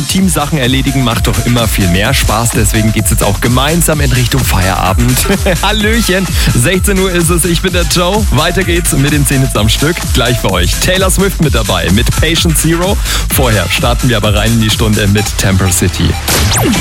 Feierabend. Teamsachen erledigen macht doch immer viel mehr Spaß. Deswegen geht's jetzt auch gemeinsam in Richtung Feierabend. Hallöchen, 16 Uhr ist es. Ich bin der Joe. Weiter geht's mit den 10 Hits am Stück. Gleich für euch Taylor Swift mit dabei mit Patient Zero. Vorher starten wir aber rein in die Stunde mit Temper City.